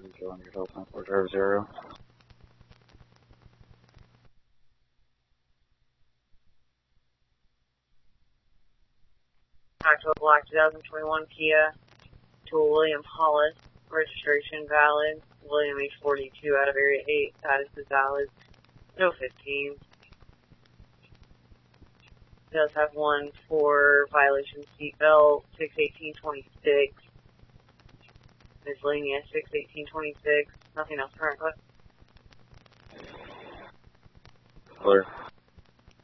Join your Delta 400. Actual Black 2021 Kia to William Hollis. Registration valid. William age 42 out of area 8. Status is valid. No 15. Does have one for violation seatbelt. 61826. Miscellaneous 61826. Nothing else current, but Clear.